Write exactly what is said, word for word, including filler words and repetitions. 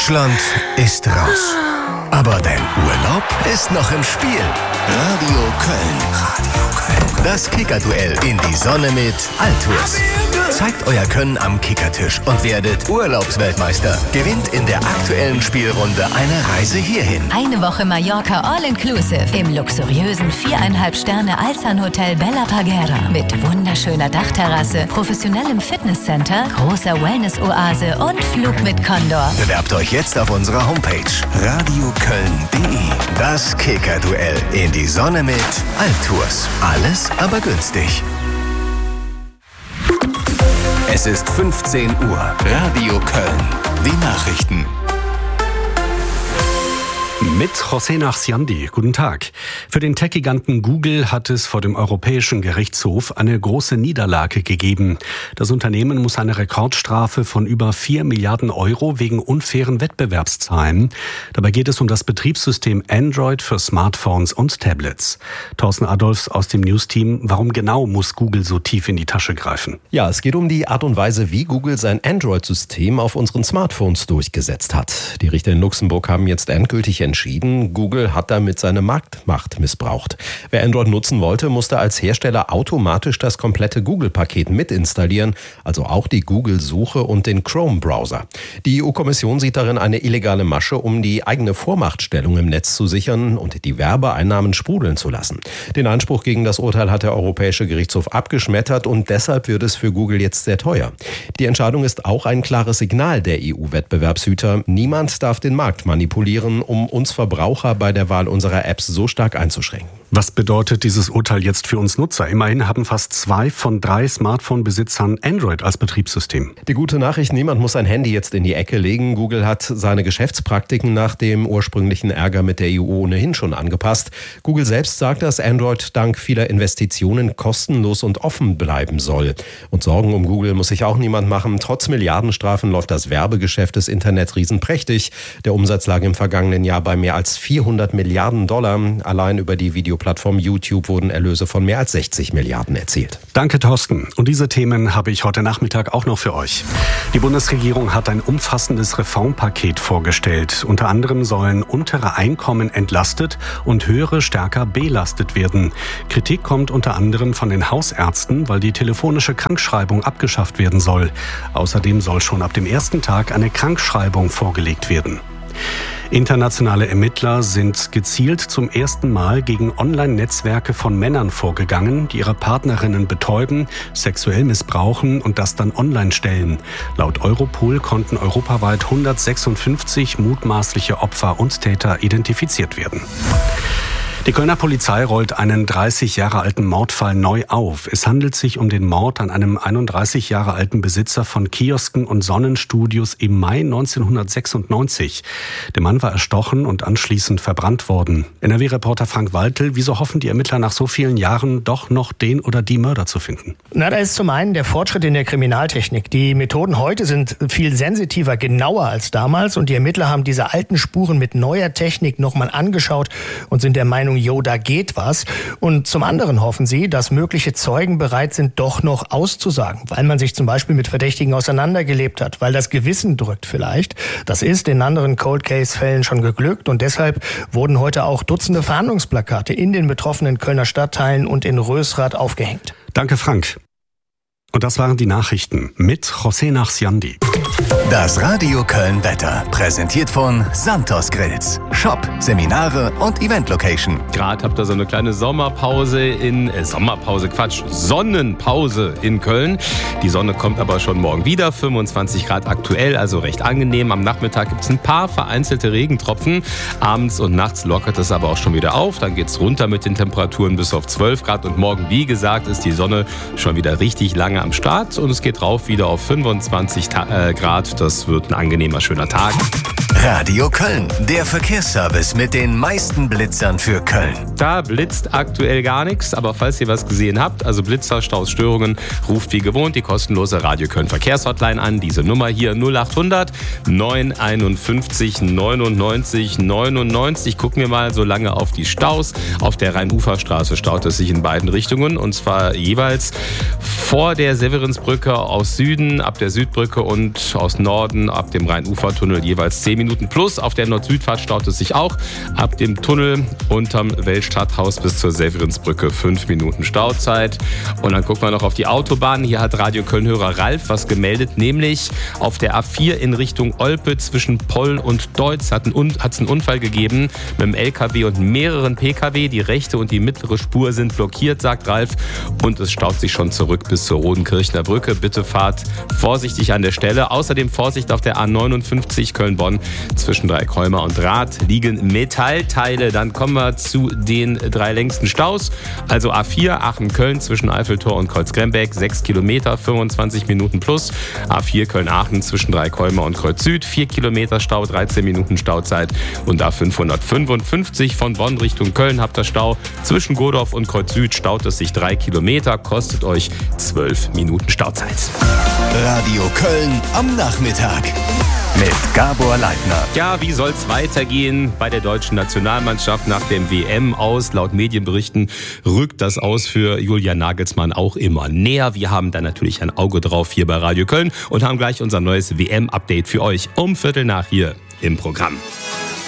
Deutschland ist raus. Aber dein Urlaub ist noch im Spiel. Radio Köln. Radio Köln. Das Kicker-Duell in die Sonne mit Altours. Zeigt euer Können am Kickertisch und werdet Urlaubsweltmeister. Gewinnt in der aktuellen Spielrunde eine Reise hierhin. Eine Woche Mallorca All-Inclusive im luxuriösen viereinhalb Sterne Alsan-Hotel Bella Parguera mit wunderschöner Dachterrasse, professionellem Fitnesscenter, großer Wellness-Oase und Flug mit Condor. Bewerbt euch jetzt auf unserer Homepage radio köln punkt de. Das Kicker-Duell in die Sonne mit Altours. Alles, aber günstig. Es ist fünfzehn Uhr. Radio Köln. Die Nachrichten. Mit José Nachsiandi. Guten Tag. Für den Tech-Giganten Google hat es vor dem Europäischen Gerichtshof eine große Niederlage gegeben. Das Unternehmen muss eine Rekordstrafe von über vier Milliarden Euro wegen unfairen Wettbewerbs zahlen. Dabei geht es um das Betriebssystem Android für Smartphones und Tablets. Thorsten Adolfs aus dem News-Team. Warum genau muss Google so tief in die Tasche greifen? Ja, es geht um die Art und Weise, wie Google sein Android-System auf unseren Smartphones durchgesetzt hat. Die Richter in Luxemburg haben jetzt endgültig entschieden, Google hat damit seine Marktmacht missbraucht. Wer Android nutzen wollte, musste als Hersteller automatisch das komplette Google-Paket mitinstallieren, also auch die Google-Suche und den Chrome-Browser. Die E U-Kommission sieht darin eine illegale Masche, um die eigene Vormachtstellung im Netz zu sichern und die Werbeeinnahmen sprudeln zu lassen. Den Einspruch gegen das Urteil hat der Europäische Gerichtshof abgeschmettert und deshalb wird es für Google jetzt sehr teuer. Die Entscheidung ist auch ein klares Signal der E U-Wettbewerbshüter. Niemand darf den Markt manipulieren, um uns Verbraucher bei der Wahl unserer Apps so stark einzuschränken. Was bedeutet dieses Urteil jetzt für uns Nutzer? Immerhin haben fast zwei von drei Smartphone-Besitzern Android als Betriebssystem. Die gute Nachricht, niemand muss sein Handy jetzt in die Ecke legen. Google hat seine Geschäftspraktiken nach dem ursprünglichen Ärger mit der E U ohnehin schon angepasst. Google selbst sagt, dass Android dank vieler Investitionen kostenlos und offen bleiben soll. Und Sorgen um Google muss sich auch niemand machen. Trotz Milliardenstrafen läuft das Werbegeschäft des Internetriesen prächtig. Der Umsatz lag im vergangenen Jahr bei mehr als vierhundert Milliarden Dollar. Allein über die Videoplattform YouTube wurden Erlöse von mehr als sechzig Milliarden erzielt. Danke, Thorsten. Und diese Themen habe ich heute Nachmittag auch noch für euch. Die Bundesregierung hat ein umfassendes Reformpaket vorgestellt. Unter anderem sollen untere Einkommen entlastet und höhere stärker belastet werden. Kritik kommt unter anderem von den Hausärzten, weil die telefonische Krankschreibung abgeschafft werden soll. Außerdem soll schon ab dem ersten Tag eine Krankschreibung vorgelegt werden. Internationale Ermittler sind gezielt zum ersten Mal gegen Online-Netzwerke von Männern vorgegangen, die ihre Partnerinnen betäuben, sexuell missbrauchen und das dann online stellen. Laut Europol konnten europaweit hundertsechsundfünfzig mutmaßliche Opfer und Täter identifiziert werden. Die Kölner Polizei rollt einen dreißig Jahre alten Mordfall neu auf. Es handelt sich um den Mord an einem einunddreißig Jahre alten Besitzer von Kiosken und Sonnenstudios im Mai neunzehnhundertsechsundneunzig. Der Mann war erstochen und anschließend verbrannt worden. N R W-Reporter Frank Waltel, wieso hoffen die Ermittler nach so vielen Jahren doch noch den oder die Mörder zu finden? Na, da ist zum einen der Fortschritt in der Kriminaltechnik. Die Methoden heute sind viel sensitiver, genauer als damals und die Ermittler haben diese alten Spuren mit neuer Technik nochmal angeschaut und sind der Meinung, jo, da geht was. Und zum anderen hoffen sie, dass mögliche Zeugen bereit sind, doch noch auszusagen, weil man sich zum Beispiel mit Verdächtigen auseinandergelebt hat, weil das Gewissen drückt vielleicht. Das ist in anderen Cold-Case-Fällen schon geglückt und deshalb wurden heute auch Dutzende Fahndungsplakate in den betroffenen Kölner Stadtteilen und in Rösrath aufgehängt. Danke, Frank. Und das waren die Nachrichten mit José Nachsiandi. Das Radio Köln Wetter, präsentiert von Santos Grills. Shop, Seminare und Event-Location. Gerade habt ihr so eine kleine Sommerpause in, äh, Sommerpause, Quatsch, Sonnenpause in Köln. Die Sonne kommt aber schon morgen wieder, fünfundzwanzig Grad aktuell, also recht angenehm. Am Nachmittag gibt es ein paar vereinzelte Regentropfen. Abends und nachts lockert es aber auch schon wieder auf. Dann geht es runter mit den Temperaturen bis auf zwölf Grad. Und morgen, wie gesagt, ist die Sonne schon wieder richtig lange am Start. Und es geht rauf wieder auf fünfundzwanzig Grad. Das wird ein angenehmer, schöner Tag. Radio Köln, der Verkehrsservice mit den meisten Blitzern für Köln. Da blitzt aktuell gar nichts, aber falls ihr was gesehen habt, also Blitzer, Staus, Störungen, ruft wie gewohnt die kostenlose Radio Köln Verkehrshotline an. Diese Nummer hier null achthundert neunundfünfzig neunundneunzig neunundneunzig. Gucken wir mal so lange auf die Staus. Auf der Rhein-Ufer-Straße staut es sich in beiden Richtungen und zwar jeweils vor der Severinsbrücke aus Süden, ab der Südbrücke und aus Norden ab dem Rhein-Ufer-Tunnel jeweils zehn Minuten Minuten plus. Auf der Nord-Süd-Fahrt staut es sich auch. Ab dem Tunnel unterm Weltstadthaus bis zur Severinsbrücke fünf Minuten Stauzeit. Und dann gucken wir noch auf die Autobahn. Hier hat Radio Köln-Hörer Ralf was gemeldet, nämlich auf der A vier in Richtung Olpe zwischen Poll und Deutz hat es einen Unfall gegeben mit einem L K W und mehreren P K W. Die rechte und die mittlere Spur sind blockiert, sagt Ralf. Und es staut sich schon zurück bis zur Rodenkirchner Brücke. Bitte fahrt vorsichtig an der Stelle. Außerdem Vorsicht auf der A neunundfünfzig Köln-Bonn. Zwischen Dreieckholmer und Rath liegen Metallteile. Dann kommen wir zu den drei längsten Staus. Also A vier Aachen-Köln zwischen Eiffeltor und Kreuzgrembeck. sechs Kilometer, fünfundzwanzig Minuten plus. A vier Köln-Aachen zwischen Dreieckholmer und Kreuz Süd. vier Kilometer Stau, dreizehn Minuten Stauzeit. Und A fünfhundertfünfundfünfzig von Bonn Richtung Köln habt ihr Stau. Zwischen Godorf und Kreuz Süd staut es sich drei Kilometer. Kostet euch zwölf Minuten Stauzeit. Radio Köln am Nachmittag mit Gabor Leitner. Ja, wie soll es weitergehen bei der deutschen Nationalmannschaft nach dem W M-Aus? Laut Medienberichten rückt das Aus für Julian Nagelsmann auch immer näher. Wir haben da natürlich ein Auge drauf hier bei Radio Köln und haben gleich unser neues W M-Update für euch um Viertel nach hier im Programm.